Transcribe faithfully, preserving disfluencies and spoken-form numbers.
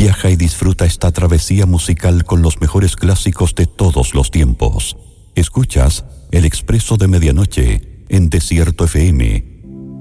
Viaja y disfruta esta travesía musical con los mejores clásicos de todos los tiempos. Escuchas El Expreso de Medianoche en Desierto F M.